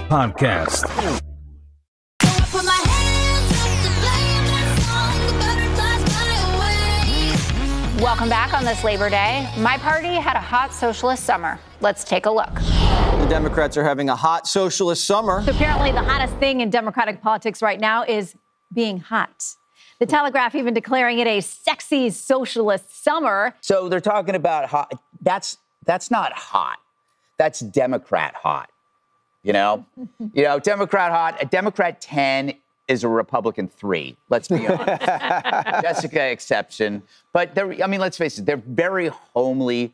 Podcast. Welcome back on this Labor Day. My party had a hot socialist summer. Let's take a look. The Democrats are having a hot socialist summer. So apparently the hottest thing in Democratic politics right now is being hot. The Telegraph even declaring it a sexy socialist summer. So they're talking about hot. That's not hot. That's Democrat hot. You know, Democrat hot. A Democrat 10 is a Republican 3. Let's be honest. Jessica exception. But let's face it. They're very homely,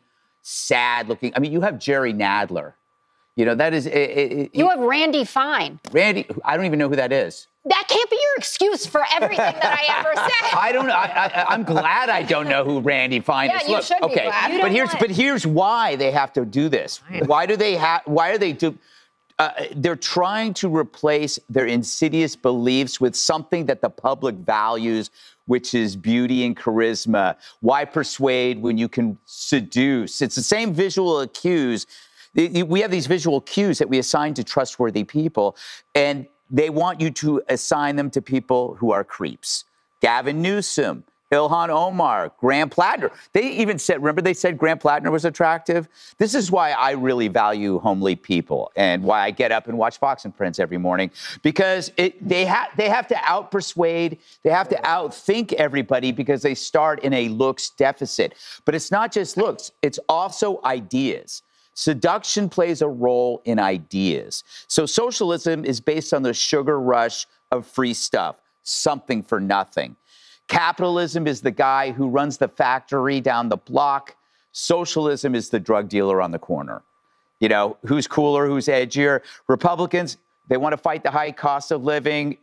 sad looking. I mean, you have Jerry Nadler. That is. You have Randy Fine. Randy, I don't even know who that is. That can't be your excuse for everything that I ever said. I don't know. I'm glad I don't know who Randy Fine is. Yeah, you should be glad. But here's why they have to do this. Why are they do? They're trying to replace their insidious beliefs with something that the public values, which is beauty and charisma. Why persuade when you can seduce? It's the same visual cues. We have these visual cues that we assign to trustworthy people, and they want you to assign them to people who are creeps. Gavin Newsom, Ilhan Omar, Graham Plattner. They even said, remember they said Graham Plattner was attractive? This is why I really value homely people and why I get up and watch Fox and Friends every morning, because they have to outpersuade, they have to outthink everybody because they start in a looks deficit. But it's not just looks, it's also ideas. Seduction plays a role in ideas. So socialism is based on the sugar rush of free stuff, something for nothing. Capitalism is the guy who runs the factory down the block. Socialism is the drug dealer on the corner. Who's cooler, who's edgier? Republicans, they want to fight the high cost of living.